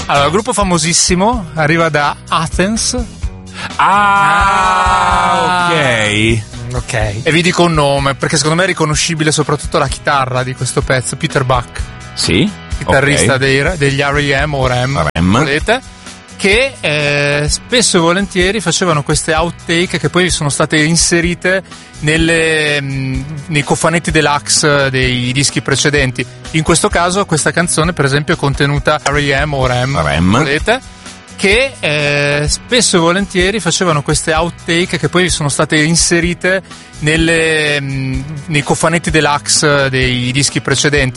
Allora, il gruppo famosissimo arriva da Athens. Ok. Ok. E vi dico un nome, perché secondo me è riconoscibile soprattutto la chitarra di questo pezzo, Peter Buck. Sì. Chitarrista Okay. degli R.E.M. o Rem, volete, che spesso e volentieri facevano queste outtake che poi sono state inserite nei cofanetti deluxe dei dischi precedenti. In questo caso questa canzone per esempio è contenuta R.E.M. o Rem, volete, che spesso e volentieri facevano queste outtake che poi sono state inserite nei cofanetti deluxe dei dischi precedenti.